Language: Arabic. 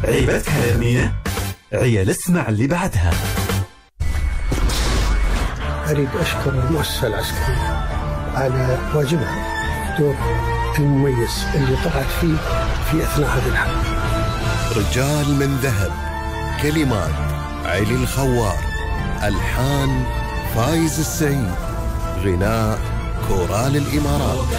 عيبتك هالأغنية؟ عيال اسمع اللي بعدها. أريد أشكر المؤسسة العسكرية على واجبها، الدور المميز اللي طلعت فيه في أثناء هذه الحرب. رجال من ذهب، كلمات علي الخوار، ألحان فايز السعيد، غناء كورال الإمارات.